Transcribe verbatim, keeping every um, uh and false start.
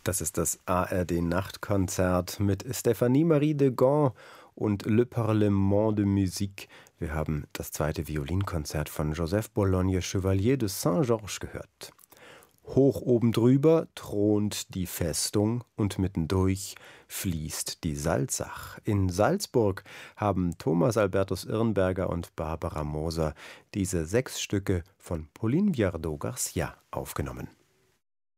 Das ist das A R D-Nachtkonzert mit Stéphanie Marie de Gand und Le Parlement de Musique. Wir haben das zweite Violinkonzert von Joseph Bologne Chevalier de Saint-Georges gehört. Hoch oben drüber thront die Festung und mittendurch fließt die Salzach. In Salzburg haben Thomas Albertus Irnberger und Barbara Moser diese sechs Stücke von Pauline Viardot Garcia aufgenommen.